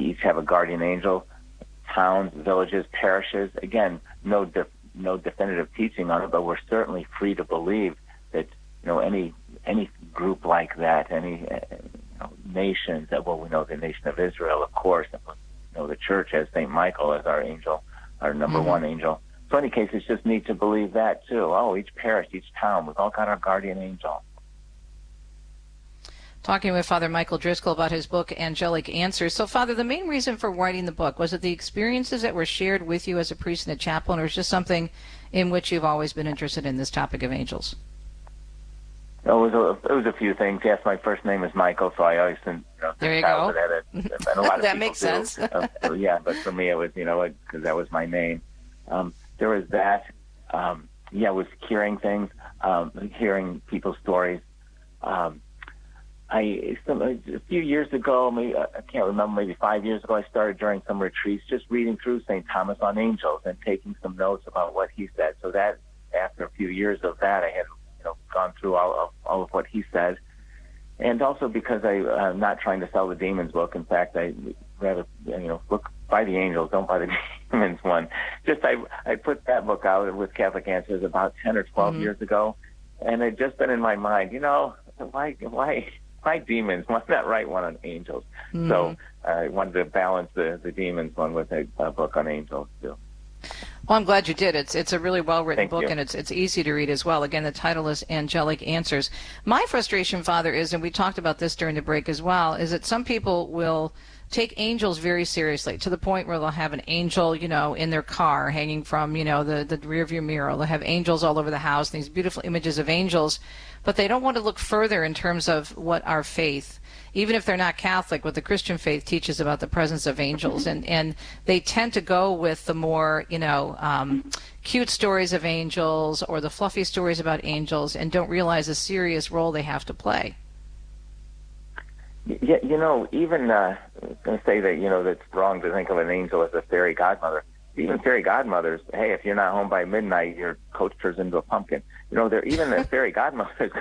each have a guardian angel. Towns, villages, parishes. Again, no definitive teaching on it, but we're certainly free to believe that any group like that, any nations. Well, we know the nation of Israel, of course. The church has Saint Michael as our angel, our number one angel. So in any case, it's just neat to believe that too. Oh, each parish, each town, we've all got our guardian angel. Talking with Father Michael Driscoll about his book, Angelic Answers. So, Father, the main reason for writing the book, was it the experiences that were shared with you as a priest and a chaplain, or was it just something in which you've always been interested in, this topic of angels? It was a few things. Yes, my first name is Michael, so I always there you go. At it. And a lot of that makes sense. Yeah, but for me it was because that was my name. There was that. Was hearing things, hearing people's stories. A few years ago, maybe I can't remember, maybe 5 years ago, I started during some retreats just reading through St. Thomas on Angels and taking some notes about what he said. So that after a few years of that, I had gone through all of what he said. And also because I'm not trying to sell the demons book. In fact, I rather look by the angels, don't buy the demons one. Just I put that book out with Catholic Answers about 10 or 12 years ago, and it just been in my mind, why demons? Why not write one on angels? So I wanted to balance the demons one with a book on angels too. Well, I'm glad you did. It's a really well-written book, you. and it's easy to read as well. Again, the title is Angelic Answers. My frustration, Father, is, and we talked about this during the break as well, is that some people will take angels very seriously to the point where they'll have an angel, in their car hanging from, the rearview mirror. They'll have angels all over the house, these beautiful images of angels, but they don't want to look further in terms of what our faith, even if they're not Catholic, what the Christian faith teaches about the presence of angels. And they tend to go with the more, cute stories of angels or the fluffy stories about angels and don't realize the serious role they have to play. Yeah, even I was going to say that, that's wrong to think of an angel as a fairy godmother. Even fairy godmothers, hey, if you're not home by midnight, your coach turns into a pumpkin. They're even the fairy godmothers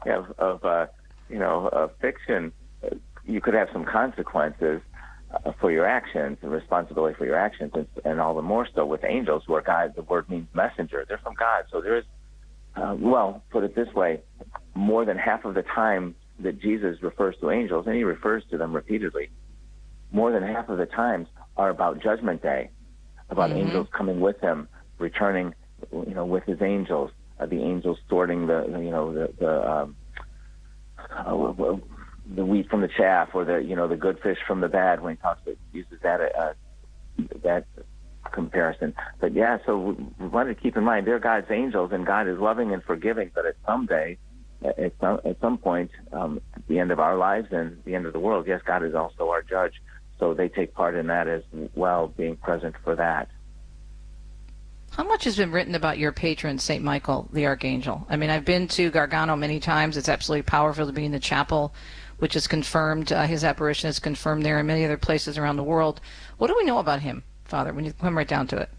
of fiction. You could have some consequences for your actions and responsibility for your actions, and all the more so with angels, where God, the word means messenger. They're from God. So there is, put it this way, more than half of the time that Jesus refers to angels, and he refers to them repeatedly, more than half of the times are about Judgment Day, about angels coming with him, returning, with his angels, the angels sorting the wheat from the chaff, or the good fish from the bad, when he uses that comparison. But yeah, so we want to keep in mind they're God's angels, and God is loving and forgiving, but at some point, at the end of our lives and the end of the world, yes, God is also our judge. So they take part in that as well, being present for that. How much has been written about your patron, St. Michael the Archangel? I mean, I've been to Gargano many times. It's absolutely powerful to be in the chapel, which is confirmed. His apparition is confirmed there and many other places around the world. What do we know about him, Father, when you come right down to it?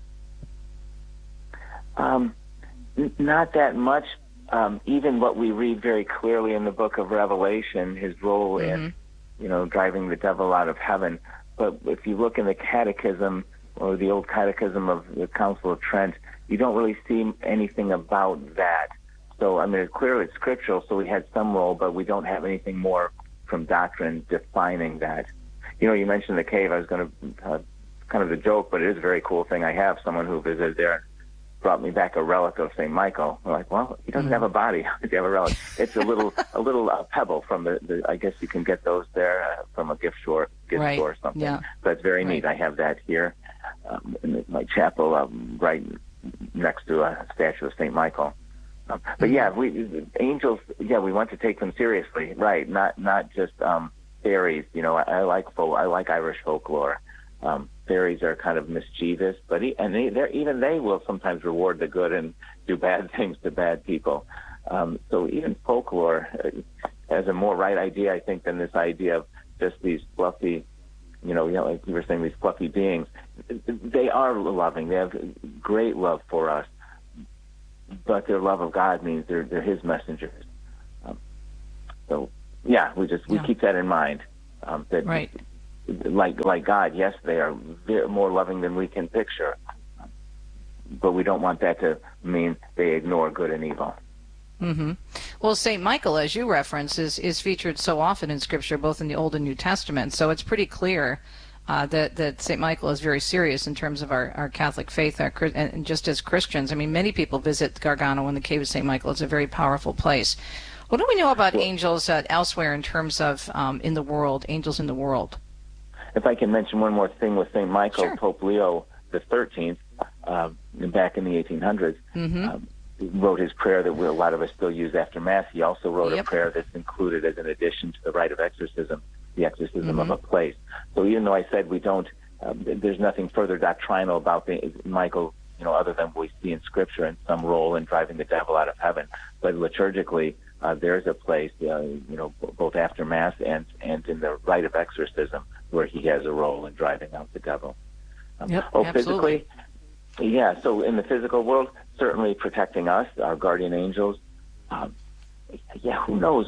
Not that much. Even what we read very clearly in the book of Revelation, his role in, driving the devil out of heaven. But if you look in the Catechism, or the old Catechism of the Council of Trent, you don't really see anything about that. So, clearly it's scriptural, so we had some role, but we don't have anything more from doctrine defining that. You mentioned the cave. I was going to, kind of a joke, but it is a very cool thing. I have someone who visited there and brought me back a relic of St. Michael. I'm like, well, he doesn't have a body. How does he have a relic? It's a little pebble from the I guess you can get those there from a gift store or something. Yeah. So it's very neat. I have that here in my chapel, right next to a statue of St. Michael. But yeah, angels, we want to take them seriously, right? Not just fairies. I like Irish folklore. Fairies are kind of mischievous, but even they will sometimes reward the good and do bad things to bad people. So even folklore has a more right idea, I think, than this idea of just these fluffy, like you were saying, these fluffy beings. They are loving. They have great love for us, but their love of God means they're his messengers. We keep that in mind. Right. like God, yes, they are more loving than we can picture. But we don't want that to mean they ignore good and evil. Mm-hmm. Well, St. Michael, as you reference, is featured so often in Scripture, both in the Old and New Testament. So it's pretty clear that St. Michael is very serious in terms of our Catholic faith, and just as Christians. I mean, many people visit Gargano and the Cave of St. Michael. It's a very powerful place. What do we know about angels elsewhere in terms of in the world, angels in the world? If I can mention one more thing with St. Michael, sure. Pope Leo the 13th, back in the 1800s, wrote his prayer that a lot of us still use after Mass. He also wrote a prayer that's included as an addition to the rite of exorcism, the exorcism of a place. So even though I said we don't, there's nothing further doctrinal about Michael, other than we see in Scripture and some role in driving the devil out of heaven. But liturgically, there's a place, both after Mass and in the rite of exorcism where he has a role in driving out the devil. Physically? Yeah, so in the physical world, certainly protecting us, our guardian angels. Who knows?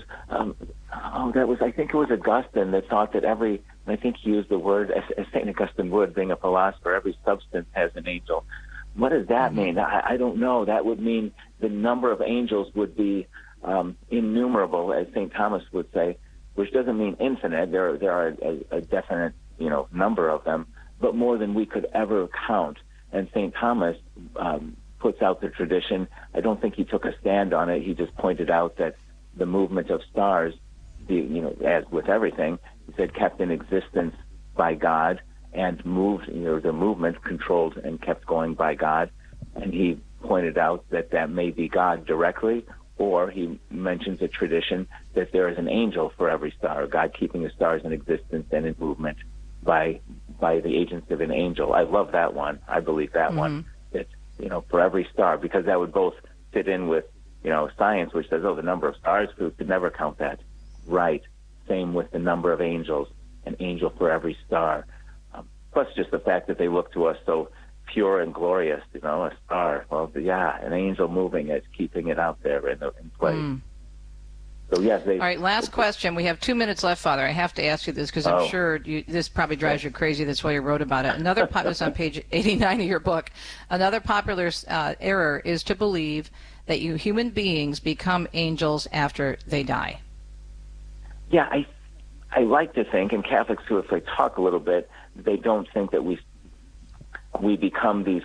I think it was Augustine that thought that I think he used the word, as St. Augustine would, being a philosopher, every substance has an angel. What does that mean? I don't know. That would mean the number of angels would be innumerable, as St. Thomas would say, which doesn't mean infinite. There are a definite, number of them, but more than we could ever count. And St. Thomas puts out the tradition. I don't think he took a stand on it. He just pointed out that the movement of stars, as with everything, he said kept in existence by God and moved, the movement controlled and kept going by God. And he pointed out that may be God directly, or he mentions a tradition that there is an angel for every star, God keeping the stars in existence and in movement by the agency of an angel. I love that one. I believe that one. It's, for every star, because that would both fit in with, science, which says, the number of stars, we could never count that. Right. Same with the number of angels, an angel for every star. Plus just the fact that they look to us so pure and glorious, a star. Well, an angel moving it, keeping it out there in place. So yes, all right, last question. We have 2 minutes left, Father. I have to ask you this because I'm sure this probably drives you crazy. That's why you wrote about it. This on page 89 of your book. Another popular error is to believe that you human beings become angels after they die. Yeah, I like to think, and Catholics too, if they talk a little bit, they don't think that we become these.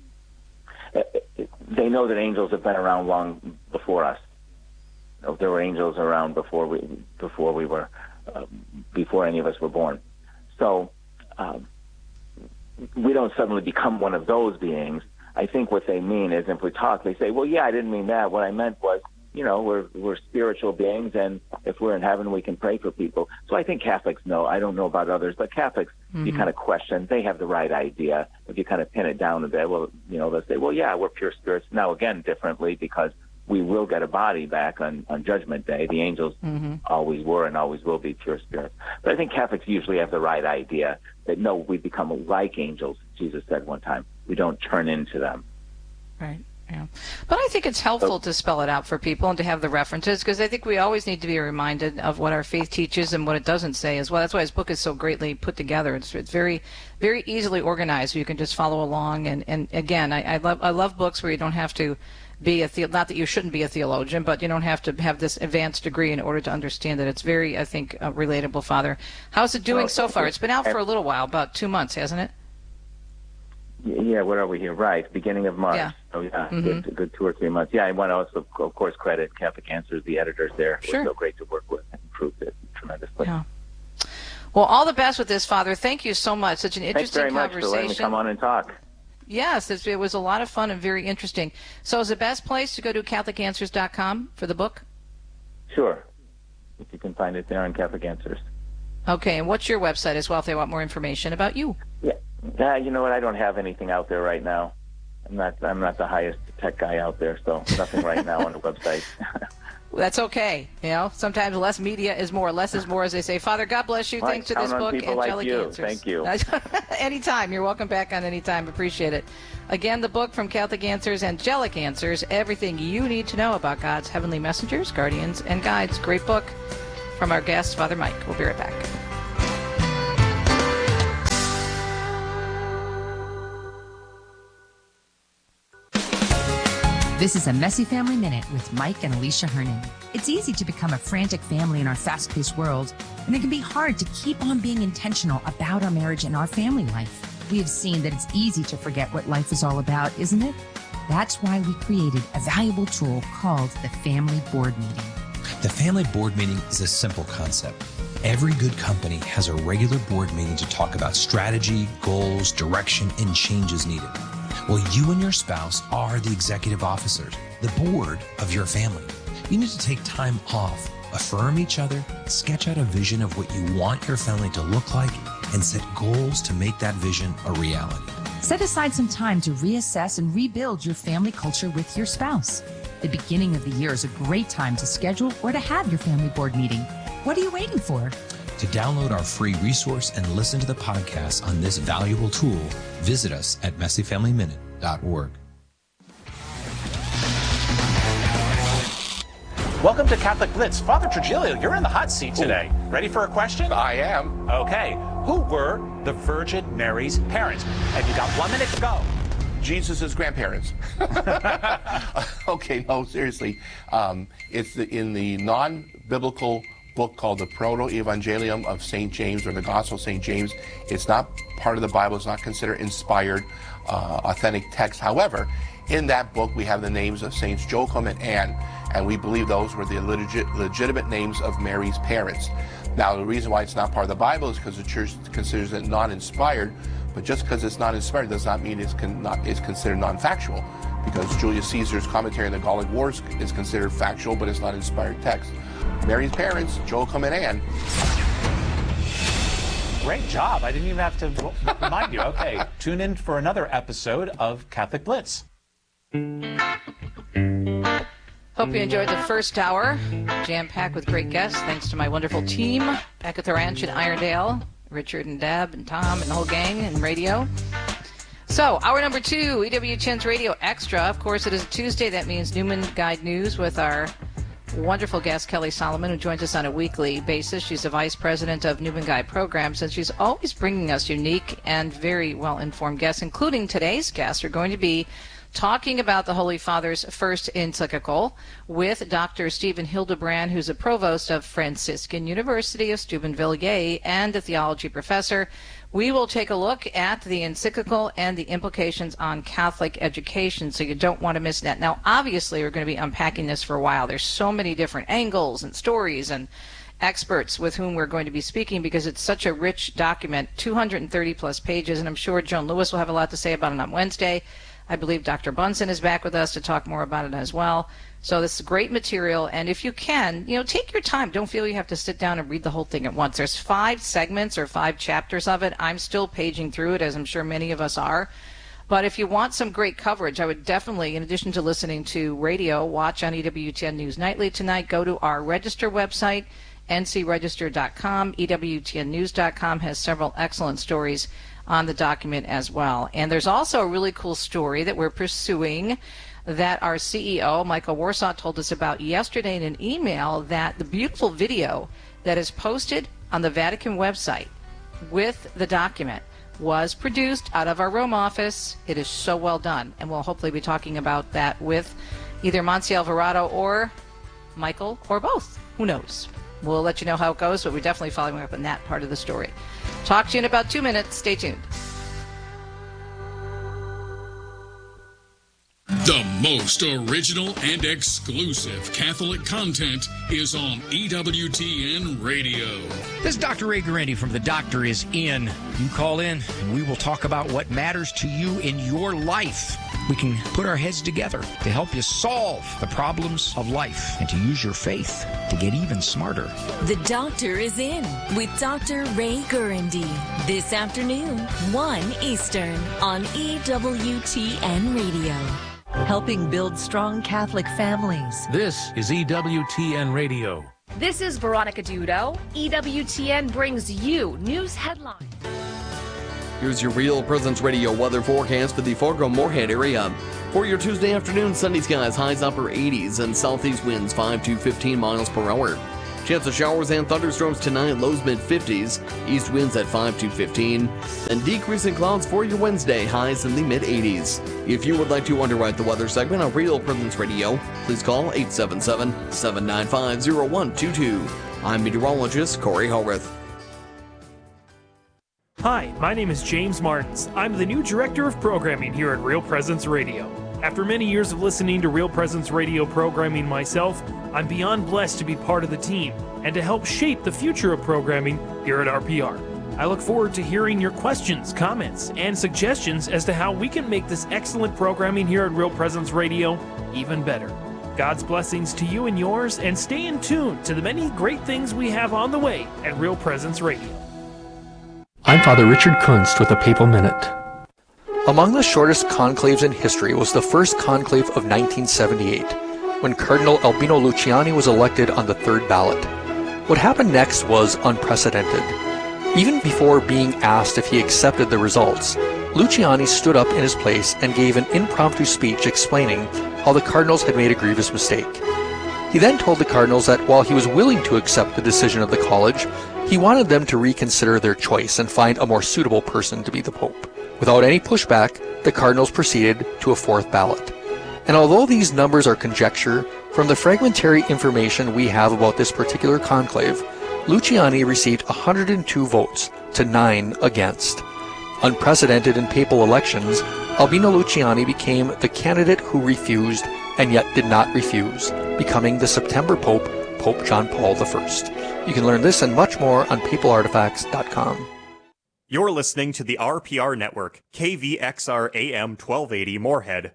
They know that angels have been around long before us. There were angels around before we were, before any of us were born. So we don't suddenly become one of those beings. I think what they mean is, if we talk, they say, well, yeah, I didn't mean that. What I meant was, we're spiritual beings, and if we're in heaven, we can pray for people. So I think Catholics know. I don't know about others, but Catholics, you kind of question. They have the right idea. If you kind of pin it down a bit, well, they'll say, well, yeah, we're pure spirits. Now, again, differently, because we will get a body back on Judgment Day. The angels always were and always will be pure spirits. But I think Catholics usually have the right idea that, no, we become like angels, Jesus said one time. We don't turn into them. Right. Yeah. But I think it's helpful to spell it out for people and to have the references, because I think we always need to be reminded of what our faith teaches and what it doesn't say as well. That's why his book is so greatly put together. It's very, very easily organized, so you can just follow along. And again, I love books where you don't have to be not that you shouldn't be a theologian, but you don't have to have this advanced degree in order to understand it. It's very, I think, relatable, Father. How's it doing so far? It's been out for a little while, about 2 months, hasn't it? Yeah, what are we here? Right, beginning of March. Yeah. Oh, yeah, good 2 or 3 months. Yeah, I want to also, of course, credit Catholic Answers, the editors there. Sure. It was so great to work with and improved it tremendously. Yeah. Well, all the best with this, Father. Thank you so much. Such an interesting conversation. Thanks very much for letting me come on and talk. Yes, it was a lot of fun and very interesting. So is the best place to go to CatholicAnswers.com for the book? Sure. If you can find it there on Catholic Answers. Okay, and what's your website as well if they want more information about you? Yeah, you know what? I don't have anything out there right now. I'm not the highest tech guy out there, so nothing right now on the website. That's okay. Sometimes less media is more, less is more, as they say. Father, God bless you. Thanks to this book, Angelic Answers. Thank you. Anytime. You're welcome back on anytime. Appreciate it. Again, the book from Catholic Answers, Angelic Answers, everything you need to know about God's heavenly messengers, guardians, and guides. Great book from our guest, Father Mike. We'll be right back. This is a Messy Family Minute with Mike and Alicia Hernon. It's easy to become a frantic family in our fast-paced world, and it can be hard to keep on being intentional about our marriage and our family life. We have seen that it's easy to forget what life is all about, isn't it? That's why we created a valuable tool called the Family Board Meeting. The Family Board Meeting is a simple concept. Every good company has a regular board meeting to talk about strategy, goals, direction, and changes needed. Well, you and your spouse are the executive officers, the board of your family. You need to take time off, affirm each other, sketch out a vision of what you want your family to look like, and set goals to make that vision a reality. Set aside some time to reassess and rebuild your family culture with your spouse. The beginning of the year is a great time to schedule or to have your family board meeting. What are you waiting for? To download our free resource and listen to the podcast on this valuable tool, visit us at messyfamilyminute.org. Welcome to Catholic Blitz. Father Trujillo, you're in the hot seat today. Ready for a question? I am. Okay. Who were the Virgin Mary's parents? And you got 1 minute to go. Jesus' grandparents. Okay, no, seriously. It's in the non-biblical book called the Proto-Evangelium of St. James, or the Gospel of St. James. It's not part of the Bible. It's not considered inspired, authentic text. However, in that book, we have the names of Saints Joachim and Anne, and we believe those were the legitimate names of Mary's parents. Now, the reason why it's not part of the Bible is because the Church considers it non-inspired, but just because it's not inspired does not mean it's considered non-factual, because Julius Caesar's commentary on the Gallic Wars is considered factual, but it's not inspired text. Mary's parents, Joachim and Anne. Great job. I didn't even have to remind you. Okay, tune in for another episode of Catholic Blitz. Hope you enjoyed the first hour, jam-packed with great guests. Thanks to my wonderful team back at the ranch in Irondale, Richard and Deb and Tom and the whole gang and radio. So, hour number 2, EWTN's Radio Extra. Of course, it is a Tuesday. That means Newman Guide News with our wonderful guest, Kelly Solomon, who joins us on a weekly basis. She's the vice president of Newman Guide Programs, and she's always bringing us unique and very well-informed guests, including today's guests are going to be talking about the Holy Father's first encyclical with Dr. Stephen Hildebrand, who's a provost of Franciscan University of Steubenville, yay, and a theology professor. We will take a look at the encyclical and the implications on Catholic education, so you don't want to miss that. Now, obviously, we're going to be unpacking this for a while. There's so many different angles and stories and experts with whom we're going to be speaking because it's such a rich document, 230-plus pages, and I'm sure Joan Lewis will have a lot to say about it on Wednesday. I believe Dr. Bunsen is back with us to talk more about it as well. So this is great material, and if you can, take your time. Don't feel you have to sit down and read the whole thing at once. There's 5 segments or 5 chapters of it. I'm still paging through it, as I'm sure many of us are. But if you want some great coverage, I would definitely, in addition to listening to radio, watch on EWTN News Nightly tonight. Go to our Register website, ncregister.com. EWTNnews.com has several excellent stories on the document as well. And there's also a really cool story that we're pursuing that our CEO, Michael Warsaw, told us about yesterday in an email, that the beautiful video that is posted on the Vatican website with the document was produced out of our Rome office. It is so well done, and we'll hopefully be talking about that with either Monsi Alvarado or Michael or both. Who knows? We'll let you know how it goes, but we're definitely following up on that part of the story. Talk to you in about 2 minutes. Stay tuned. The most original and exclusive Catholic content is on EWTN Radio. This is Dr. Ray Guarendi from The Doctor Is In. You call in and we will talk about what matters to you in your life. We can put our heads together to help you solve the problems of life and to use your faith to get even smarter. The Doctor Is In with Dr. Ray Guarendi. This afternoon, 1 Eastern on EWTN Radio. Helping build strong Catholic families. This is EWTN Radio. This is Veronica Dudo. EWTN brings you news headlines. Here's your Real Presence Radio weather forecast for the Fargo-Moorhead area. For your Tuesday afternoon, sunny skies, highs upper 80s, and southeast winds 5 to 15 miles per hour. Chance of showers and thunderstorms tonight, lows mid-50s, east winds at 5 to 15, and decreasing clouds for your Wednesday, highs in the mid-80s. If you would like to underwrite the weather segment on Real Presence Radio, please call 877-795-0122. I'm meteorologist Corey Horwath. Hi, my name is James Martins. I'm the new Director of Programming here at Real Presence Radio. After many years of listening to Real Presence Radio programming myself, I'm beyond blessed to be part of the team and to help shape the future of programming here at RPR. I look forward to hearing your questions, comments, and suggestions as to how we can make this excellent programming here at Real Presence Radio even better. God's blessings to you and yours, and stay in tune to the many great things we have on the way at Real Presence Radio. I'm Father Richard Kunst with a Papal Minute. Among the shortest conclaves in history was the first conclave of 1978, when Cardinal Albino Luciani was elected on the third ballot. What happened next was unprecedented. Even before being asked if he accepted the results, Luciani stood up in his place and gave an impromptu speech explaining how the cardinals had made a grievous mistake. He then told the cardinals that while he was willing to accept the decision of the college, he wanted them to reconsider their choice and find a more suitable person to be the pope. Without any pushback, the cardinals proceeded to a fourth ballot. And although these numbers are conjecture, from the fragmentary information we have about this particular conclave, Luciani received 102 votes to 9 against. Unprecedented in papal elections, Albino Luciani became the candidate who refused and yet did not refuse, becoming the September Pope, Pope John Paul I. You can learn this and much more on papalartifacts.com. You're listening to the RPR Network, KVXR AM 1280 Moorhead,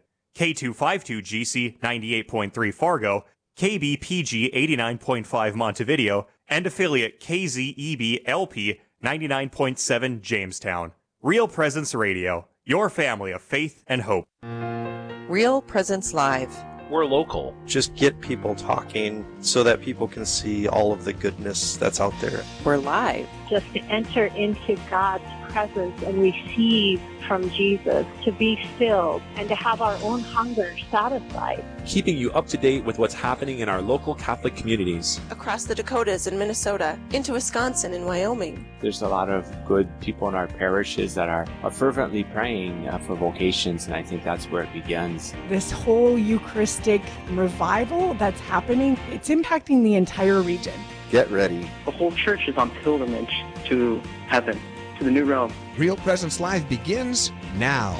K252GC 98.3 Fargo, KBPG 89.5 Montevideo, and affiliate KZEB LP 99.7 Jamestown. Real Presence Radio, your family of faith and hope. Real Presence Live. We're local. Just get people talking so that people can see all of the goodness that's out there. We're live. Just to enter into God's presence and receive from Jesus, to be filled and to have our own hunger satisfied. Keeping you up to date with what's happening in our local Catholic communities. Across the Dakotas and Minnesota, into Wisconsin and Wyoming. There's a lot of good people in our parishes that are fervently praying for vocations, and I think that's where it begins. This whole Eucharistic revival that's happening, it's impacting the entire region. Get ready. The whole church is on pilgrimage to heaven, to the new realm. Real Presence Live begins now.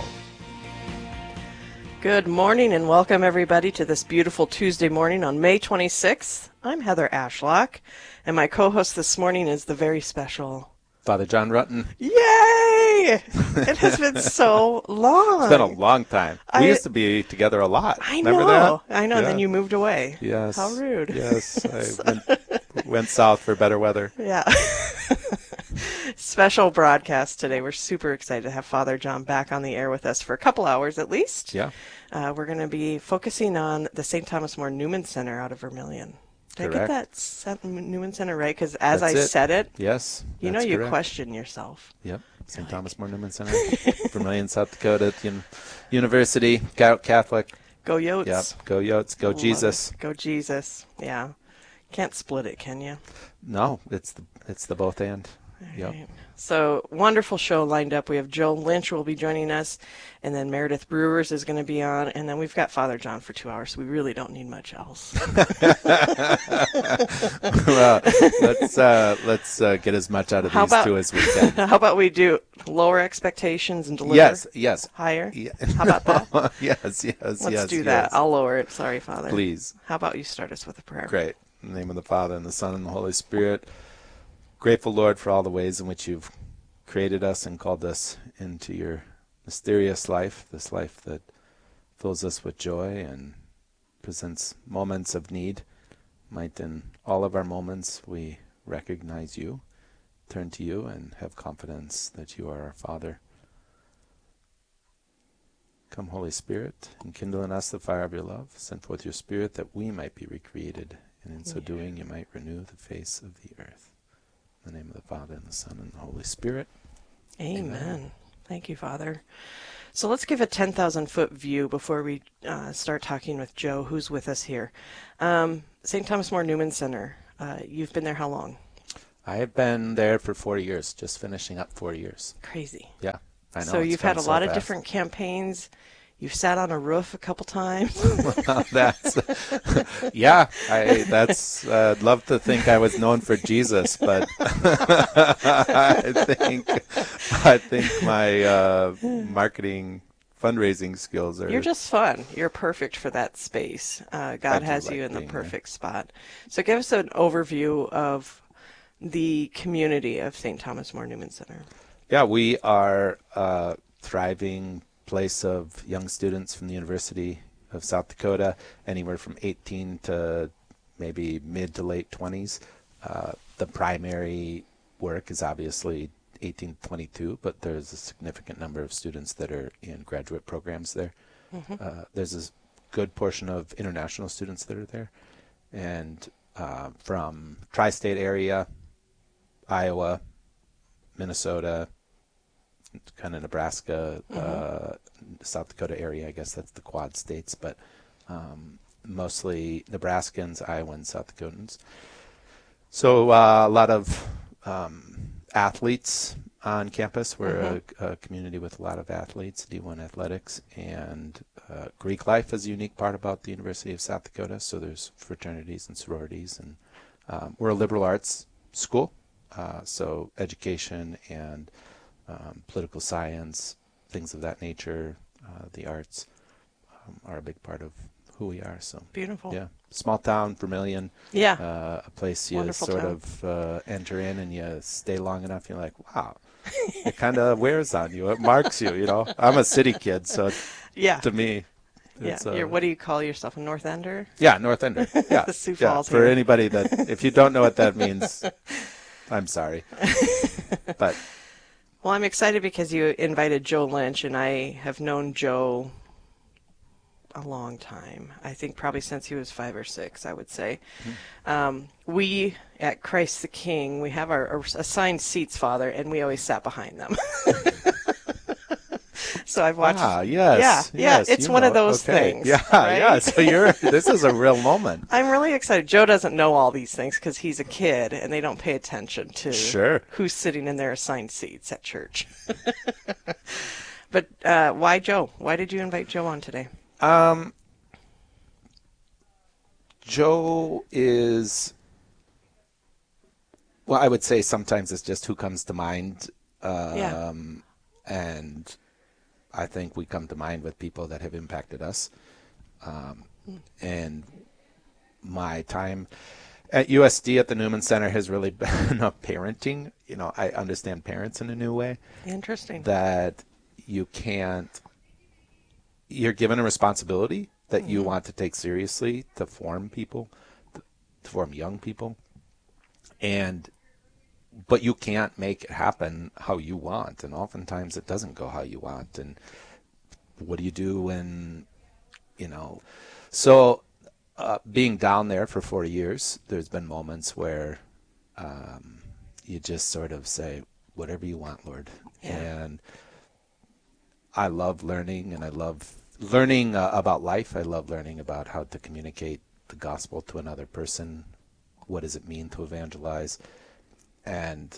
Good morning and welcome everybody to this beautiful Tuesday morning on May 26th. I'm Heather Ashlock, and my co-host this morning is the very special Father John Rutten. Yay! It has been so long. It's been a long time. We used to be together a lot. I Remember know. that? I know. Yeah. Then you moved away. Yes. How rude. Yes. I went south for better weather. Yeah. Special broadcast today. We're super excited to have Father John back on the air with us for a couple hours at least. Yeah. We're going to be focusing on the St. Thomas More Newman Center out of Vermilion. Did Correct. I get that Newman Center right? Because as That's I said it, yes, you know, you question yourself. Yep. St. Thomas More Newman Center, Vermilion, South Dakota University, Catholic. Go Yotes. Yep. Go Yotes. Go Jesus. Go Jesus. Yeah. Can't split it, can you? No, it's the both and. Yep. Right. So wonderful show lined up. We have Joe Lynch will be joining us, and then Meredith Brewers is going to be on, and then we've got Father John for 2 hours. So we really don't need much else. Well, let's get as much out of these two as we can. How about we do lower expectations and deliver? Yes. Higher? Yeah. How about that? Yes. Let's do that. I'll lower it. Sorry, Father. Please. How about you start us with a prayer? Great. In the name of the Father, and the Son, and the Holy Spirit. Grateful, Lord, for all the ways in which you've created us and called us into your mysterious life, this life that fills us with joy and presents moments of need. Might in all of our moments we recognize you, turn to you, and have confidence that you are our Father. Come, Holy Spirit, and kindle in us the fire of your love. Send forth your Spirit that we might be recreated, and in so doing you might renew the face of the earth. In the name of the Father, and the Son, and the Holy Spirit. Amen. Thank you, Father. So let's give a 10,000-foot view before we start talking with Joe, who's with us here. St. Thomas More Newman Center. You've been there how long? I have been there for 4 years, just finishing up 4 years. Crazy. Yeah, I know. So you've had a lot of different campaigns. You've sat on a roof a couple times. Well, that's I'd love to think I was known for Jesus, but I think my marketing fundraising skills are. You're just fun. You're perfect for that space. God has you in the perfect spot. So give us an overview of the community of St. Thomas More Newman Center. Yeah, we are a thriving place of young students from the University of South Dakota, anywhere from 18 to maybe mid to late 20s. The primary work is obviously 18 to 22, but there's a significant number of students that are in graduate programs there. There's a good portion of international students that are there, and from tri-state area, Iowa, Minnesota, kind of Nebraska, South Dakota area. I guess that's the Quad States, but mostly Nebraskans, Iowans, South Dakotans. So a lot of athletes on campus. We're a community with a lot of athletes, D1 athletics, and Greek life is a unique part about the University of South Dakota. So there's fraternities and sororities, and we're a liberal arts school. So education and political science, things of that nature, the arts are a big part of who we are. So beautiful. Yeah, small town, Vermilion. Yeah, a place you wonderful sort town. of enter in, and you stay long enough. You're like, wow, it kind of wears on you. It marks you. You know, I'm a city kid, so yeah, to me. Yeah, what do you call yourself, a North Ender? Yeah, North Ender. Yeah, the Sioux Falls. For anybody that, if you don't know what that means, I'm sorry. But well, I'm excited because you invited Joe Lynch, and I have known Joe a long time. I think probably since he was 5 or 6, I would say. We at Christ the King, we have our assigned seats, Father, and we always sat behind them. So I've watched. Yes. Yeah. It's one of those things. Yeah, right? yeah. So this is a real moment. I'm really excited. Joe doesn't know all these things because he's a kid, and they don't pay attention to who's sitting in their assigned seats at church. But why Joe? Why did you invite Joe on today? Joe is, well, I would say sometimes it's just who comes to mind. And I think we come to mind with people that have impacted us. And my time at USD at the Newman Center has really been a parenting. You know, I understand parents in a new way. Interesting. That you're given a responsibility that you want to take seriously to form people, to form young people. But you can't make it happen how you want, and oftentimes it doesn't go how you want. And what do you do when, So being down there for 4 years, there's been moments where you just sort of say, whatever you want, Lord. Yeah. And I love learning, and I love learning about life. I love learning about how to communicate the gospel to another person. What does it mean to evangelize? And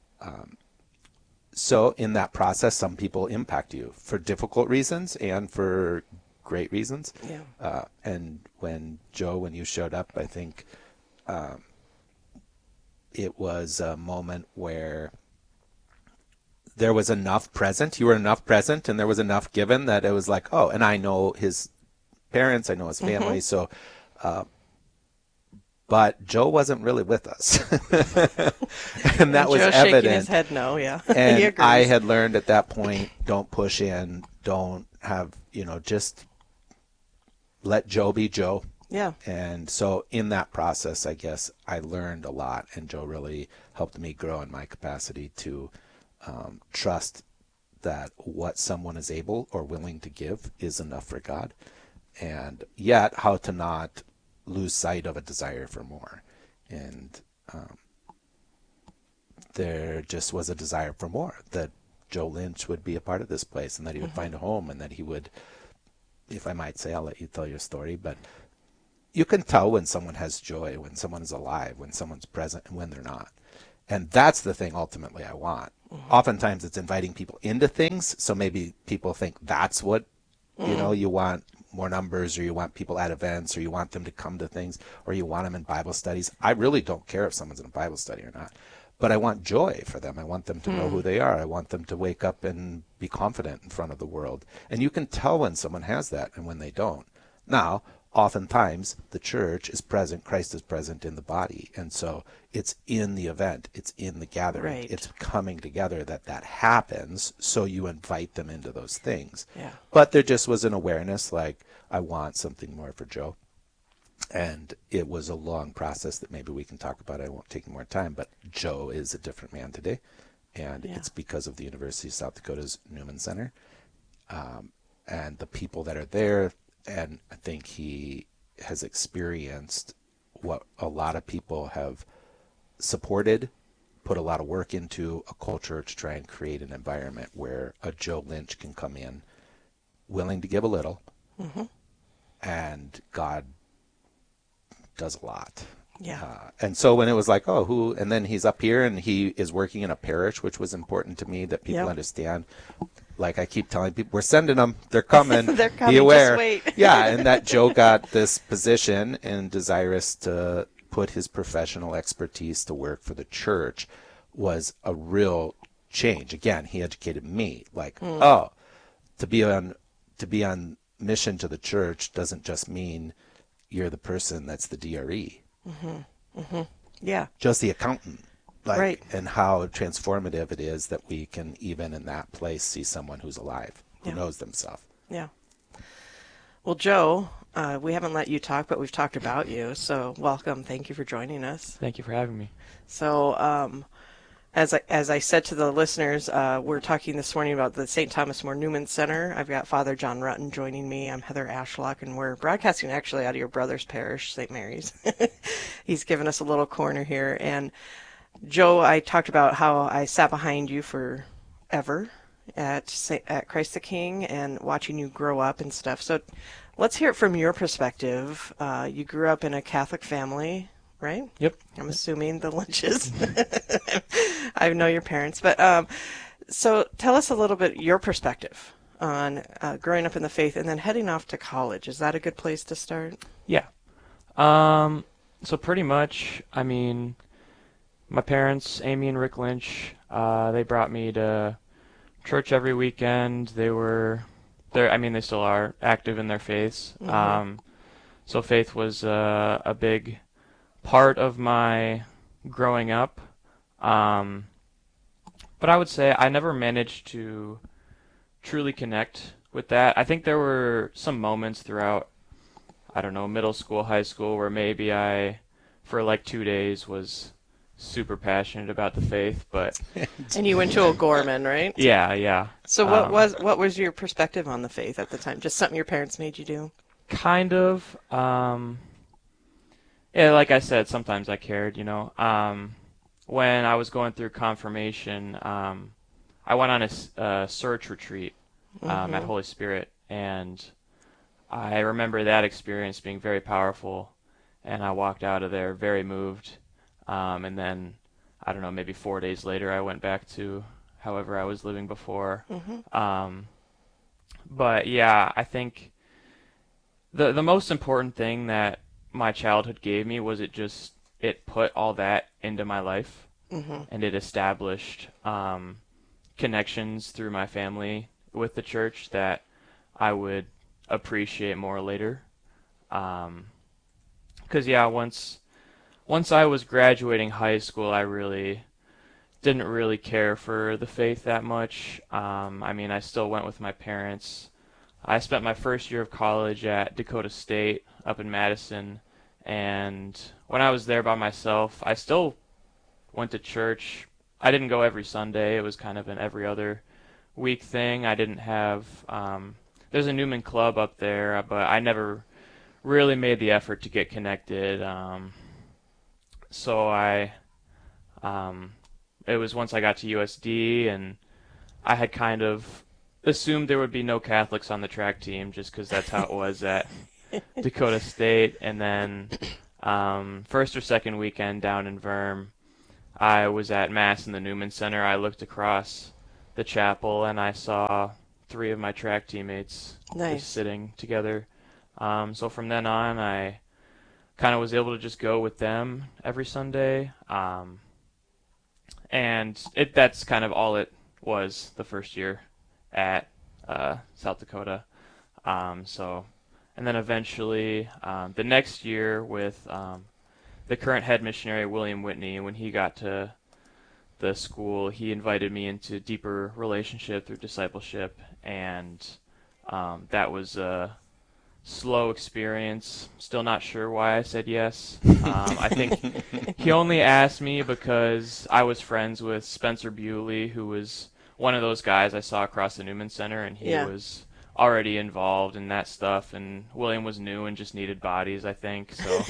so in that process, some people impact you for difficult reasons and for great reasons. Yeah. And when you showed up, I think it was a moment where there was enough present. You were enough present, and there was enough given that it was like, oh, and I know his parents, I know his family, so... But Joe wasn't really with us. And that was Joe's evident. Shaking his head no, yeah. And I had learned at that point, don't push in, don't have, just let Joe be Joe. Yeah. And so in that process, I guess I learned a lot, and Joe really helped me grow in my capacity to trust that what someone is able or willing to give is enough for God, and yet how to not lose sight of a desire for more. And there just was a desire for more, that Joe Lynch would be a part of this place, and that he would find a home, and that he would, if I might say, I'll let you tell your story, but you can tell when someone has joy, when someone is alive, when someone's present, and when they're not. And that's the thing ultimately I want. Oftentimes it's inviting people into things, so maybe people think that's what, you want more numbers, or you want people at events, or you want them to come to things, or you want them in Bible studies. I really don't care if someone's in a Bible study or not, but I want joy for them. I want them to know who they are. I want them to wake up and be confident in front of the world. And you can tell when someone has that and when they don't. Now, oftentimes the church is present, Christ is present in the body, and so it's in the event, it's in the gathering, Right. it's coming together that happens, so you invite them into those things. Yeah. But there just was an awareness, like, I want something more for Joe. And it was a long process that maybe we can talk about. I won't take more time, but Joe is a different man today, and it's because of the University of South Dakota's Newman Center, and the people that are there. And I think he has experienced what a lot of people have supported, put a lot of work into a culture to try and create an environment where a Joe Lynch can come in willing to give a little, and God does a lot. Yeah. And so when it was like, and then he's up here and he is working in a parish, which was important to me that people understand. Like I keep telling people, we're sending them, they're coming, They're coming, be aware. just wait. Yeah, and that Joe got this position and desirous to put his professional expertise to work for the church was a real change. Again, he educated me, like, to be on mission to the church doesn't just mean you're the person that's the DRE. Yeah. Just the accountant. Right. And how transformative it is that we can, even in that place, see someone who's alive, who knows themselves. Yeah. Well, Joe, we haven't let you talk, but we've talked about you. So welcome. Thank you for joining us. Thank you for having me. So as I said to the listeners, we're talking this morning about the St. Thomas More Newman Center. I've got Father John Rutten joining me. I'm Heather Ashlock, and we're broadcasting actually out of your brother's parish, St. Mary's. He's given us a little corner here. And Joe, I talked about how I sat behind you forever at Christ the King and watching you grow up and stuff. So let's hear it from your perspective. You grew up in a Catholic family, right? Yep. I'm assuming the Lynches. I know your parents. But so tell us a little bit your perspective on growing up in the faith and then heading off to college. Is that a good place to start? Yeah. So pretty much, I mean, my parents, Amy and Rick Lynch, they brought me to church every weekend. They still are active in their faiths. So faith was a big part of my growing up. But I would say I never managed to truly connect with that. I think there were some moments throughout, I don't know, middle school, high school, where maybe I, for like 2 days, was super passionate about the faith, but and you went to O'Gorman, right? Yeah. So what was your perspective on the faith at the time? Just something your parents made you do? Kind of. Yeah, like I said, sometimes I cared, when I was going through confirmation, I went on a search retreat at Holy Spirit, and I remember that experience being very powerful, and I walked out of there very moved. And then, I don't know, maybe 4 days later, I went back to however I was living before. But yeah, I think the most important thing that my childhood gave me was it put all that into my life, and it established connections through my family with the church that I would appreciate more later. 'Cause yeah, once I was graduating high school, I really didn't really care for the faith that much. I still went with my parents. I spent my first year of college at Dakota State up in Madison, and when I was there by myself, I still went to church. I didn't go every Sunday. It was kind of an every other week thing. I didn't have there's a Newman Club up there, but I never really made the effort to get connected. So it was once I got to USD, and I had kind of assumed there would be no Catholics on the track team just because that's how it was at Dakota State, and then first or second weekend down in Verm, I was at Mass in the Newman Center. I looked across the chapel, and I saw 3 of my track teammates just sitting together. So from then on, I kind of was able to just go with them every Sunday. And that's kind of all it was the first year at South Dakota. And then eventually the next year with the current head missionary, William Whitney, when he got to the school, he invited me into deeper relationship through discipleship, and that was a slow experience. Still not sure why I said yes. I think he only asked me because I was friends with Spencer Bewley, who was one of those guys I saw across the Newman Center, and he was already involved in that stuff, and William was new and just needed bodies, I think. So,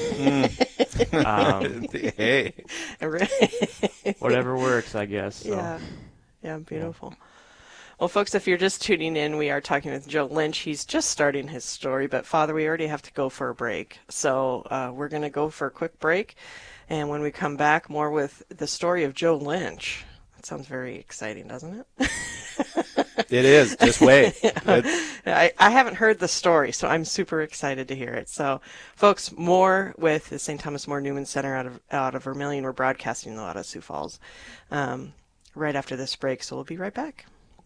hey, whatever works, I guess. So. Yeah, beautiful. Well, folks, if you're just tuning in, we are talking with Joe Lynch. He's just starting his story, but Father, we already have to go for a break. So we're going to go for a quick break, and when we come back, more with the story of Joe Lynch. That sounds very exciting, doesn't it? It is. Just wait. I haven't heard the story, so I'm super excited to hear it. So, folks, more with the St. Thomas More Newman Center out of Vermilion. We're broadcasting out of Sioux Falls right after this break, so we'll be right back.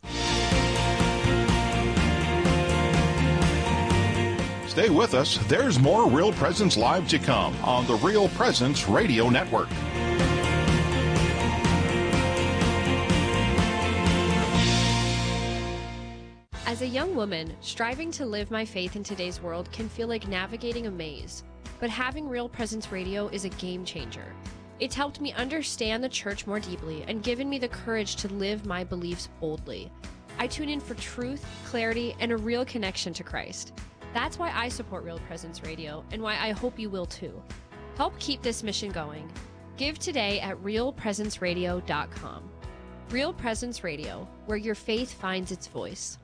Stay with us. There's more Real Presence Live to come on the Real Presence Radio Network. As a young woman, striving to live my faith in today's world can feel like navigating a maze, but having Real Presence Radio is a game changer. It's helped me understand the church more deeply and given me the courage to live my beliefs boldly. I tune in for truth, clarity, and a real connection to Christ. That's why I support Real Presence Radio and why I hope you will too. Help keep this mission going. Give today at realpresenceradio.com. Real Presence Radio, where your faith finds its voice.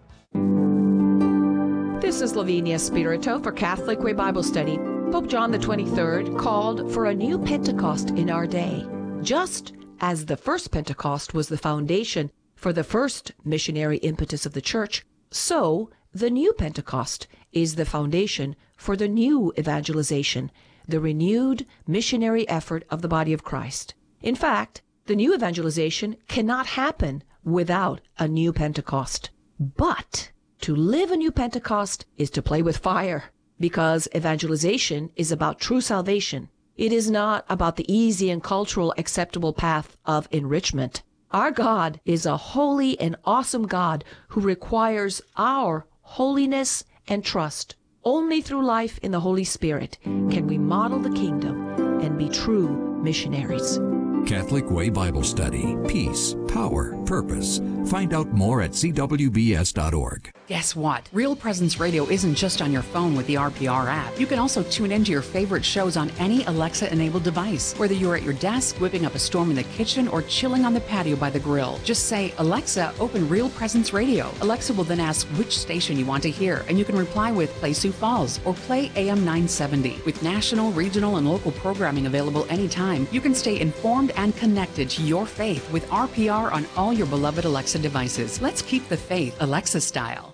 This is Lavinia Spirito for Catholic Way Bible Study. Pope John the 23rd called for a new Pentecost in our day. Just as the first Pentecost was the foundation for the first missionary impetus of the church, so the new Pentecost is the foundation for the new evangelization, the renewed missionary effort of the body of Christ. In fact, the new evangelization cannot happen without a new Pentecost. But to live a new Pentecost is to play with fire, because evangelization is about true salvation. It is not about the easy and cultural acceptable path of enrichment. Our God is a holy and awesome God who requires our holiness and trust. Only through life in the Holy Spirit can we model the kingdom and be true missionaries. Catholic Way Bible Study. Peace, power, purpose. Find out more at cwbs.org. Guess what? Real Presence Radio isn't just on your phone with the RPR app. You can also tune into your favorite shows on any Alexa-enabled device. Whether you're at your desk, whipping up a storm in the kitchen, or chilling on the patio by the grill. Just say, Alexa, open Real Presence Radio. Alexa will then ask which station you want to hear, and you can reply with Play Sioux Falls or Play AM 970. With national, regional, and local programming available anytime, you can stay informed and connected to your faith with RPR on all your beloved Alexa devices. Let's keep the faith Alexa style.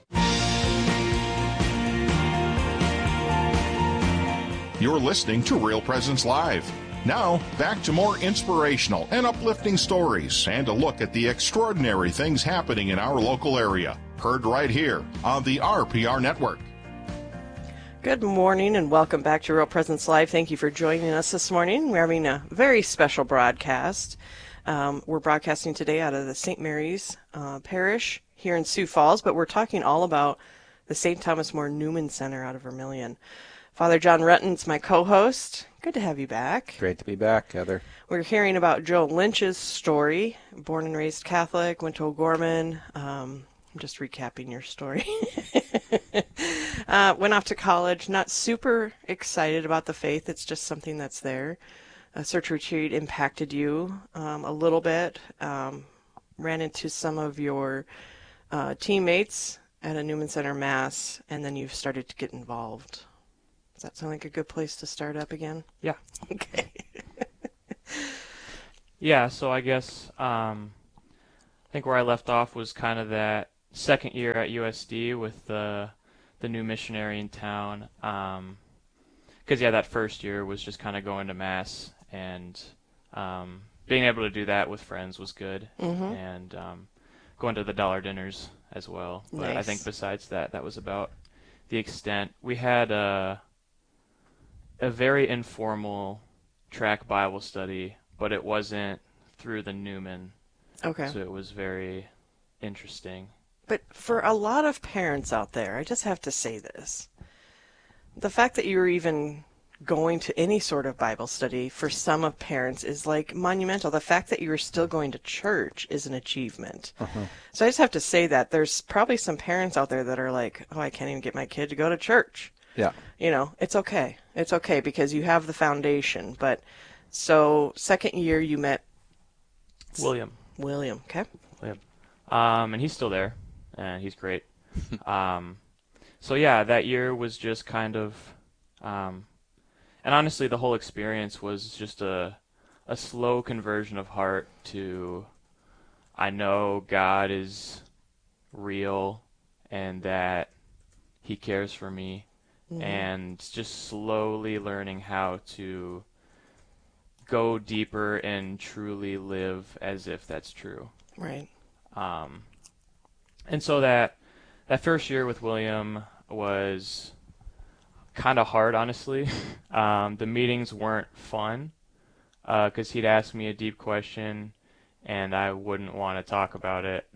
You're listening to Real Presence Live. Now, back to more inspirational and uplifting stories and a look at the extraordinary things happening in our local area. Heard right here on the RPR Network. Good morning and welcome back to Real Presence Live. Thank you for joining us this morning. We're having a very special broadcast. We're broadcasting today out of the St. Mary's Parish here in Sioux Falls, but we're talking all about the St. Thomas More Newman Center out of Vermilion. Father John Rutten's my co-host. Good to have you back. Great to be back, Heather. We're hearing about Joe Lynch's story. Born and raised Catholic, went to O'Gorman. I'm just recapping your story. Went off to college, not super excited about the faith. It's just something that's there. A search retreat impacted you a little bit. Ran into some of your teammates at a Newman Center Mass, and then you've started to get involved. Does that sound like a good place to start up again? Yeah. Okay. Yeah, so I guess I think where I left off was kind of that second year at USD with the new missionary in town. Because, that first year was just kind of going to Mass, and being able to do that with friends was good. And going to the dollar dinners as well. But I think besides that, that was about the extent. We had a very informal track Bible study, but it wasn't through the Newman. Okay. So it was very interesting. But for a lot of parents out there, I just have to say this. The fact that you're even going to any sort of Bible study for some of parents is like monumental. The fact that you're still going to church is an achievement. So I just have to say that there's probably some parents out there that are like, oh, I can't even get my kid to go to church. Yeah. It's okay. It's okay because you have the foundation. But so second year you met William. Okay. William. And he's still there, and he's great. So that year was just kind of, and honestly, the whole experience was just a slow conversion of heart to, I know God is real and that He cares for me, and just slowly learning how to go deeper and truly live as if that's true. Right. And so that first year with William was kind of hard, honestly. The meetings weren't fun because he'd ask me a deep question and I wouldn't want to talk about it.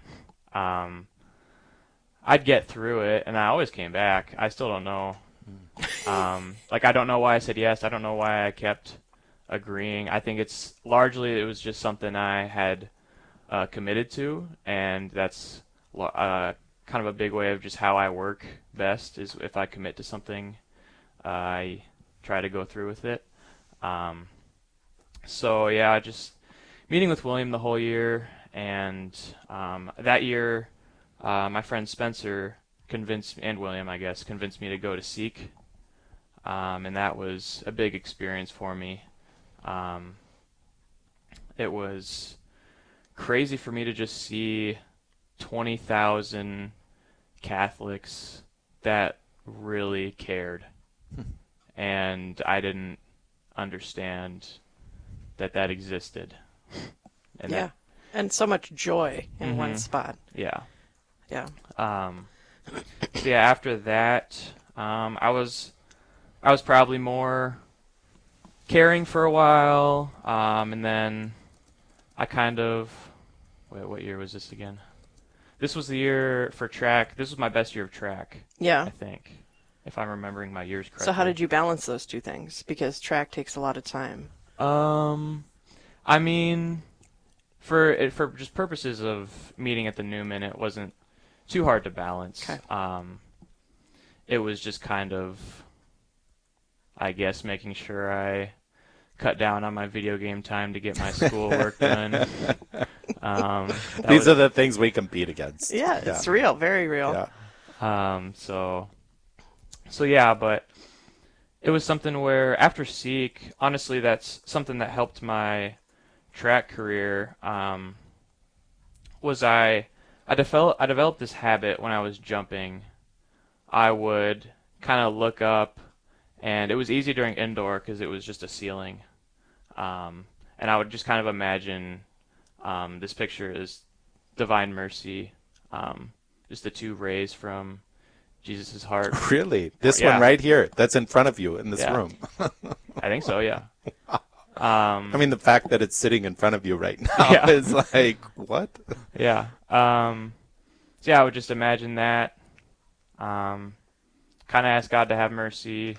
I'd get through it, and I always came back. I still don't know. I don't know why I said yes. I don't know why I kept agreeing. I think it was just something I had committed to, and that's kind of a big way of just how I work best is if I commit to something, I try to go through with it. Just meeting with William the whole year, and that year my friend Spencer and William, I guess, convinced me to go to Seek, and that was a big experience for me. It was crazy for me to just see 20,000 Catholics that really cared, and I didn't understand that existed. And and so much joy in one spot. Yeah. After that, I was probably more caring for a while, and then I kind of what year was this again? This was the year for track. This was my best year of track. Yeah. I think, if I'm remembering my years correctly. So how did you balance those two things? Because track takes a lot of time. I mean, for just purposes of meeting at the Newman, it wasn't too hard to balance. Okay. It was just kind of, I guess, making sure I cut down on my video game time to get my schoolwork done. These are the things we compete against. Yeah, it's real, very real. Yeah. But it was something where after Seek, honestly, that's something that helped my track career. Was I developed this habit when I was jumping. I would kind of look up, and it was easy during indoor because it was just a ceiling. And I would just kind of imagine this picture is Divine Mercy, just the two rays from Jesus' heart. Really? This one right here, that's in front of you in this room. I think so, yeah. I mean, the fact that it's sitting in front of you right now is like, what? Yeah. I would just imagine that. Kind of ask God to have mercy.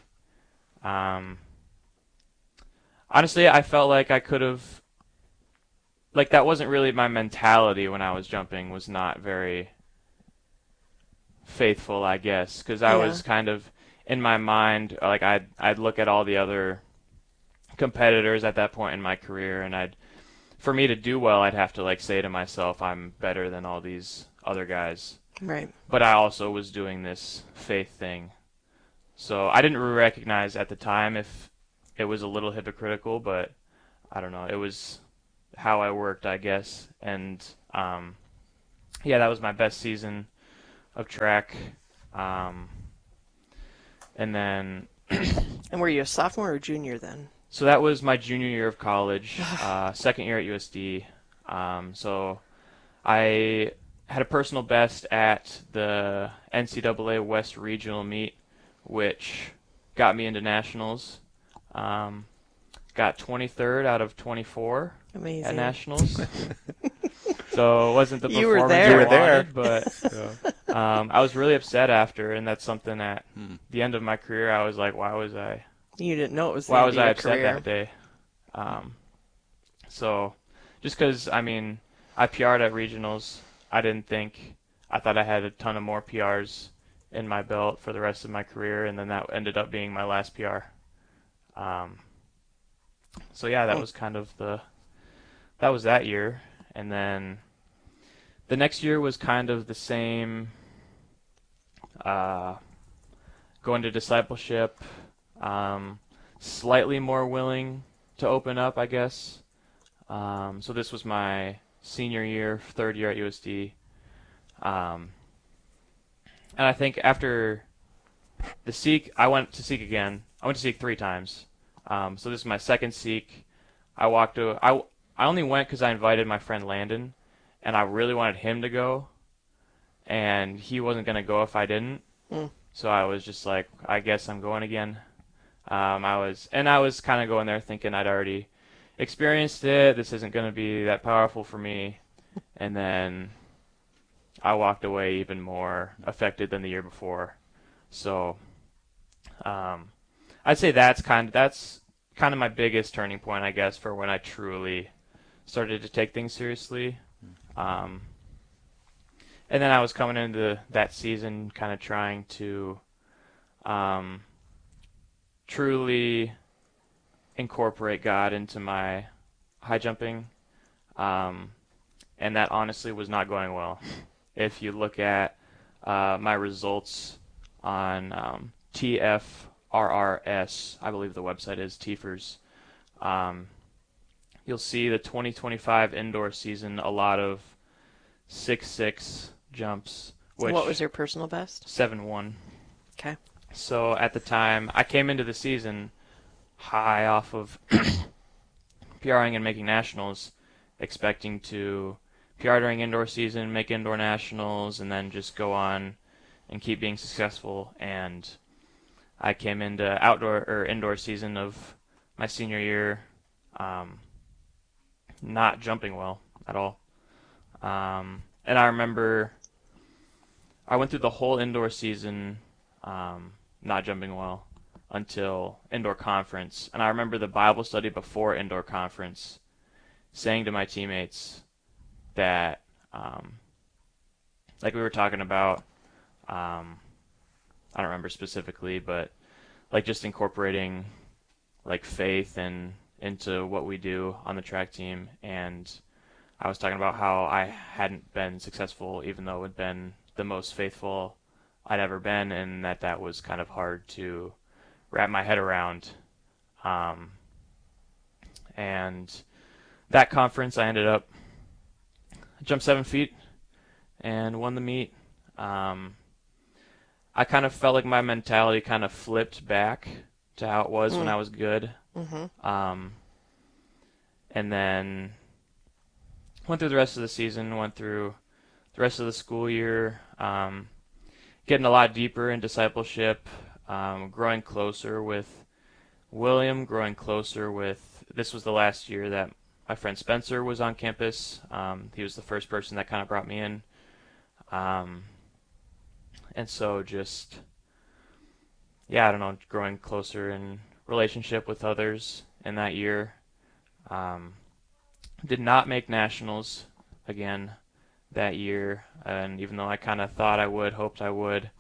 Honestly, I felt like I could have, that wasn't really my mentality when I was jumping, was not very faithful, I guess, because I was kind of, in my mind, I'd look at all the other competitors at that point in my career, and for me to do well, I'd have to say to myself, I'm better than all these other guys. Right. But I also was doing this faith thing. So I didn't recognize at the time if it was a little hypocritical, but I don't know. It was how I worked, I guess. And yeah, that was my best season of track. And then And were you a sophomore or junior then? So that was my junior year of college, second year at USD. So I had a personal best at the NCAA West Regional meet, which got me into nationals. Got 23rd out of 24 Amazing. at nationals. So it wasn't the You were performance there. I You were there. wanted, but I was really upset after, and that's something at the end of my career I was like, why was I? You didn't know it was the Why end was of I your upset career. that day? So just because, I mean, I PR'd at regionals, I thought I had a ton of more PRs in my belt for the rest of my career, and then that ended up being my last PR. So yeah, that was kind of that was that year. And then the next year was kind of the same, going to discipleship, slightly more willing to open up, I guess. So this was my senior year, third year at USD. And I think after the Seek, I went to Seek again. I went to Seek 3 times. So this is my second Seek. I only went because I invited my friend Landon, and I really wanted him to go, and he wasn't going to go if I didn't. So I was just like, I guess I'm going again. I was kind of going there thinking I'd already experienced it. This isn't going to be that powerful for me. And then I walked away even more affected than the year before. So I'd say that's kind of my biggest turning point, I guess, for when I truly started to take things seriously. And then I was coming into that season kind of trying to truly incorporate God into my high jumping. And that honestly was not going well. If you look at my results on TFRRS, I believe the website is TFRS, you'll see the 2025 indoor season, a lot of 6.6 jumps. Which, what was your personal best? 7.1. Okay. So at the time, I came into the season high off of PRing and making nationals, expecting to PR during indoor season, make indoor nationals, and then just go on and keep being successful. And I came into indoor season of my senior year not jumping well at all. And I remember I went through the whole indoor season not jumping well until indoor conference. And I remember the Bible study before indoor conference saying to my teammates that, like we were talking about, I don't remember specifically, but like just incorporating like faith and into what we do on the track team. And I was talking about how I hadn't been successful, even though it had been the most faithful I'd ever been, and that was kind of hard to wrap my head around. And that conference, I ended up jumped 7 feet and won the meet. I kind of felt like my mentality kind of flipped back to how it was when I was good. And then went through the rest of the season, went through the rest of the school year, getting a lot deeper in discipleship, growing closer with William, this was the last year that my friend Spencer was on campus. He was the first person that kind of brought me in. And so just, yeah, I don't know, growing closer in relationship with others in that year. Did not make nationals again that year, and even though I kind of thought I would, hoped I would,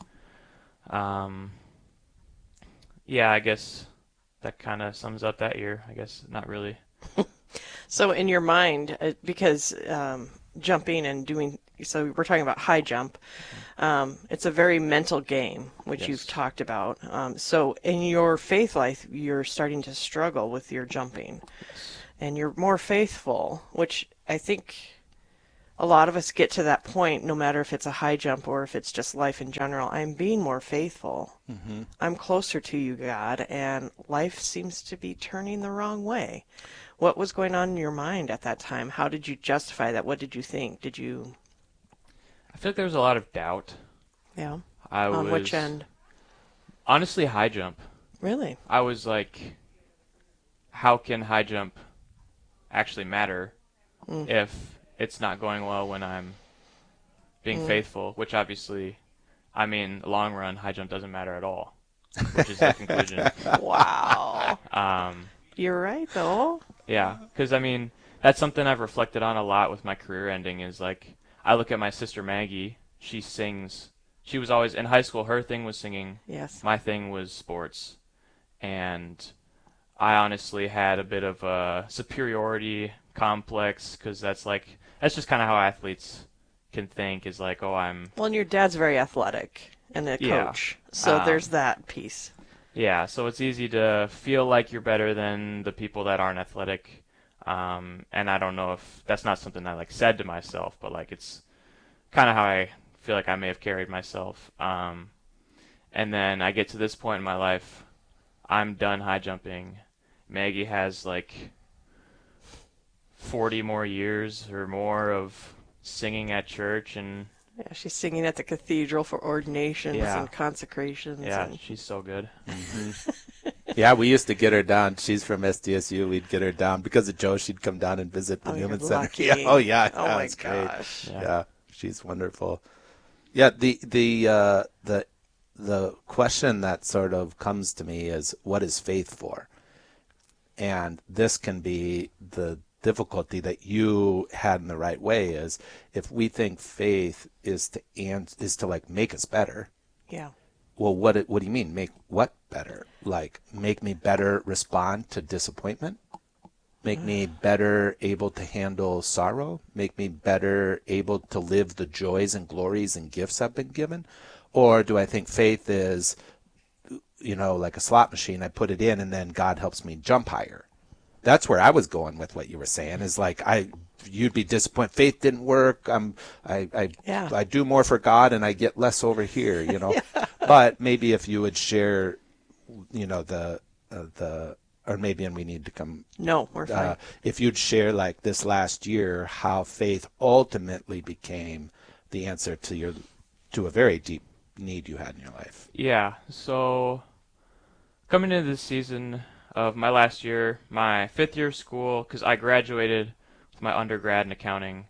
yeah, I guess that kind of sums up that year. I guess not really. So in your mind, because jumping and doing so we're talking about high jump. It's a very mental game, which you've talked about. So in your faith life, you're starting to struggle with your jumping. And you're more faithful, which I think a lot of us get to that point, no matter if it's a high jump or if it's just life in general. I'm being more faithful. Mm-hmm. I'm closer to you, God, and life seems to be turning the wrong way. What was going on in your mind at that time? How did you justify that? What did you think? I feel like there was a lot of doubt. Yeah. On which end? Honestly, high jump. Really? I was like, how can high jump actually matter if it's not going well when I'm being faithful, which obviously, I mean, long run, high jump doesn't matter at all, which is the conclusion. Wow. You're right, though. Yeah, because, I mean, that's something I've reflected on a lot with my career ending is, like, I look at my sister Maggie. She sings. She was always, in high school, her thing was singing. Yes. My thing was sports. And I honestly had a bit of a superiority complex because that's just kind of how athletes can think is like, oh, I'm... Well, and your dad's very athletic and a coach, so there's that piece. Yeah, so it's easy to feel like you're better than the people that aren't athletic. And I don't know if that's not something I said to myself, but it's kind of how I feel like I may have carried myself. And then I get to this point in my life, I'm done high jumping. Maggie has 40 more years or more of singing at church, and yeah, she's singing at the cathedral for ordinations and consecrations. Yeah, she's so good. Mm-hmm. Yeah, we used to get her down. She's from SDSU. We'd get her down because of Joe. She'd come down and visit the Newman Center. Yeah. Oh yeah. Oh my gosh. Great. Yeah, she's wonderful. Yeah, the question that sort of comes to me is, what is faith for? And this can be the difficulty that you had in the right way is if we think faith is to make us better. Yeah. Well, what do you mean? Make what better? Make me better respond to disappointment? Make me better able to handle sorrow? Make me better able to live the joys and glories and gifts I've been given? Or do I think faith is, like a slot machine, I put it in and then God helps me jump higher? That's where I was going with what you were saying is you'd be disappointed. Faith didn't work. I do more for God and I get less over here, Yeah. But maybe if you would share, or maybe, and we need to come. No, we're fine. If you'd share this last year, how faith ultimately became the answer to a very deep need you had in your life. Yeah. So coming into this season of my last year, my 5th year of school, because I graduated with my undergrad in accounting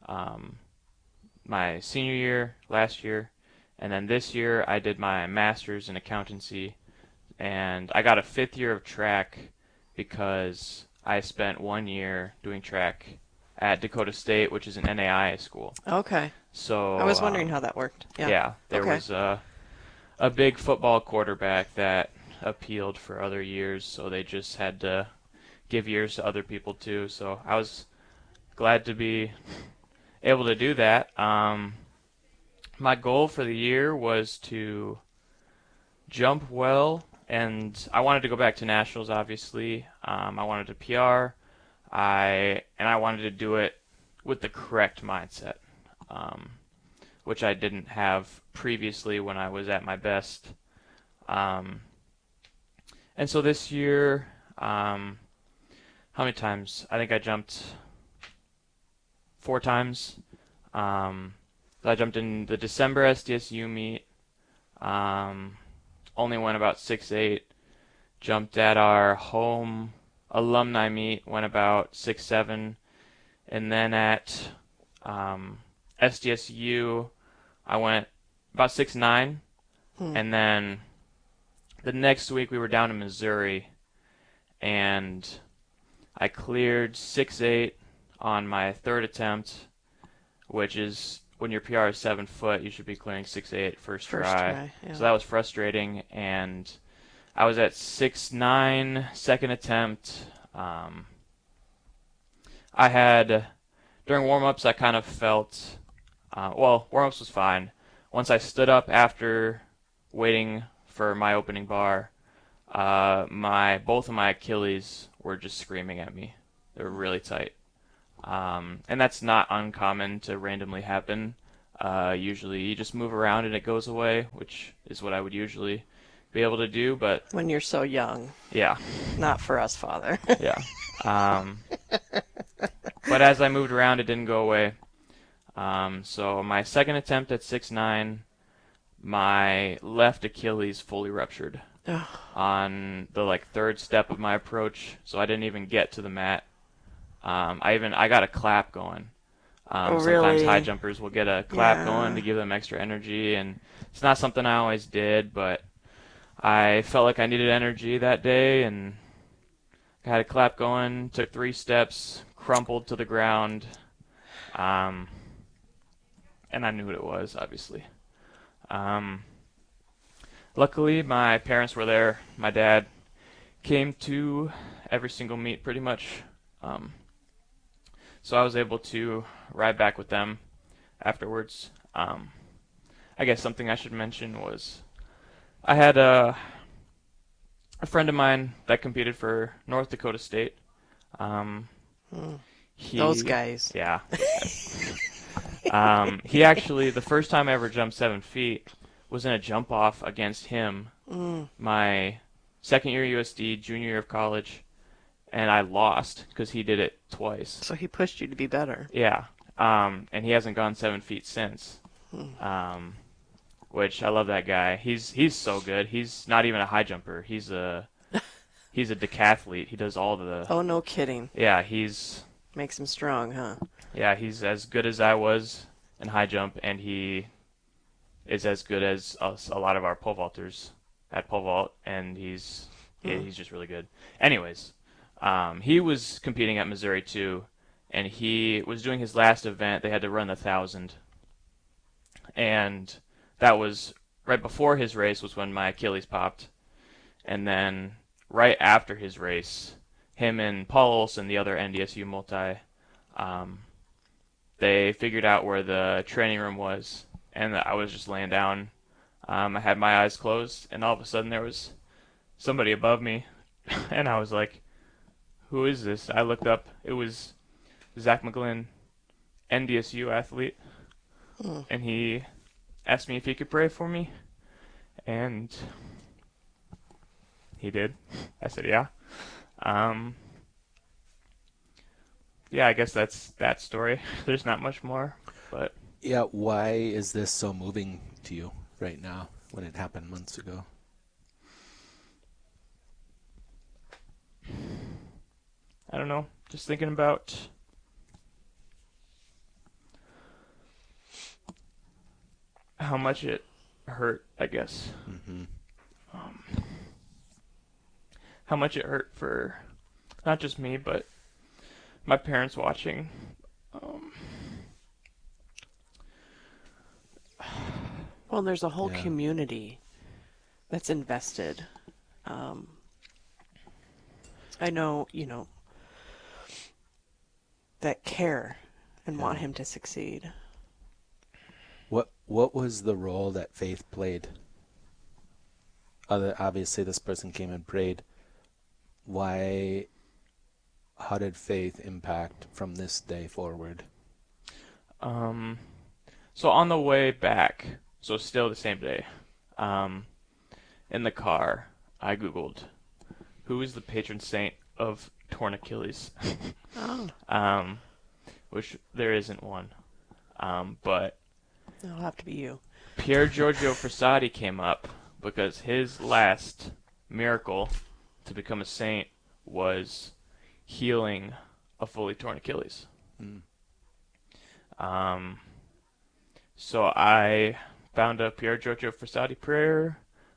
my senior year last year, and then this year I did my master's in accountancy, and I got a 5th year of track because I spent 1 year doing track at Dakota State, which is an NAIA school. Okay. So I was wondering how that worked. Yeah, there was a big football quarterback that appealed for other years, so they just had to give years to other people too. So I was glad to be able to do that. My goal for the year was to jump well, and I wanted to go back to nationals, obviously. I wanted to PR, and I wanted to do it with the correct mindset, which I didn't have previously when I was at my best. And so this year, how many times? I think I jumped 4 times. I jumped in the December SDSU meet. Only went about 6'8". Jumped at our home alumni meet, went about 6'7". And then at SDSU, I went about 6'9". And then the next week we were down in Missouri, and I cleared 6'8" on my 3rd attempt, which is when your PR is 7 foot, you should be clearing 6'8" first try. Yeah. So that was frustrating, and I was at 6'9", 2nd attempt. I had, during warm-ups, I kind of felt warm-ups was fine. Once I stood up after waiting for my opening bar, both of my Achilles were just screaming at me. They were really tight. And that's not uncommon to randomly happen. Usually you just move around and it goes away, which is what I would usually be able to do, but... When you're so young. Yeah. Not for us, Father. Yeah. But as I moved around, it didn't go away. So my second attempt at 6'9", my left Achilles fully ruptured on the third step of my approach, so I didn't even get to the mat. I got a clap going. Sometimes really? high jumpers will get a clap going to give them extra energy, and it's not something I always did, but I felt like I needed energy that day, and I had a clap going, took 3 steps, crumpled to the ground, and I knew what it was, obviously. Luckily, my parents were there. My dad came to every single meet pretty much, so I was able to ride back with them afterwards. I guess something I should mention was I had a friend of mine that competed for North Dakota State. Those guys. Yeah. He actually, the first time I ever jumped 7 feet was in a jump off against him my second year USD, junior year of college, and I lost because he did it twice. So he pushed you to be better. Yeah. And he hasn't gone 7 feet since. Which I love that guy. He's so good. He's not even a high jumper. He's a decathlete. He does all the... Oh, no kidding. Yeah, Makes him strong, huh? Yeah, he's as good as I was in high jump, and he is as good as a lot of our pole vaulters at pole vault, and he's just really good. Anyways, he was competing at Missouri too, and he was doing his last event. They had to run the 1,000, and that was right before his race was when my Achilles popped, and then right after his race, him and Paul Olson, the other NDSU multi, they figured out where the training room was, and I was just laying down. I had my eyes closed, and all of a sudden there was somebody above me, and I was like, who is this? I looked up. It was Zach McGlynn, NDSU athlete, and he asked me if he could pray for me, and he did. I said, yeah. Yeah, I guess that's that story. There's not much more, but... Yeah, why is this so moving to you right now when it happened months ago? I don't know. Just thinking about how much it hurt, I guess. Mm-hmm. How much it hurt for not just me, but my parents watching. Well, there's a whole community that's invested. I know, that care and want him to succeed. What was the role that faith played? Obviously, this person came and prayed. How did faith impact from this day forward? So on the way back, so still the same day, in the car, I Googled, who is the patron saint of torn Achilles? Which there isn't one. But it'll have to be you. Pier Giorgio Frassati came up because his last miracle to become a saint was healing a fully torn Achilles. So I found a Pier Giorgio Frassati prayer.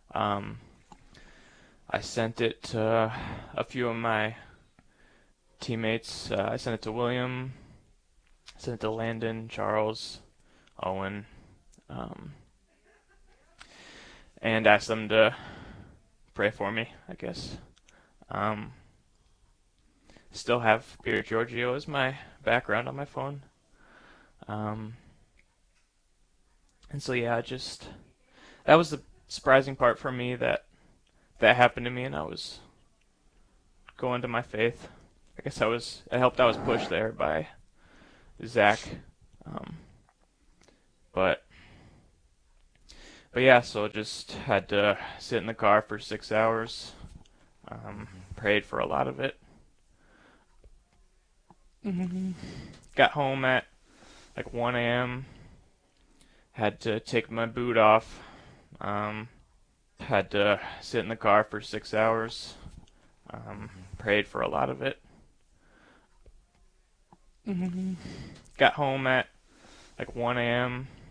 I sent it to a few of my teammates. I sent it to William, sent it to Landon, Charles, Owen, and asked them to pray for me, I guess. Still have Pier Giorgio as my background on my phone. And so yeah, that was the surprising part for me that happened to me, and I was going to my faith. I guess I was pushed there by Zach. But yeah, so just had to sit in the car for 6 hours. Prayed for a lot of it. Got home at like 1 a.m. Had to take my boot off. Had to sit in the car for 6 hours. Prayed for a lot of it. Got home at like 1 a.m.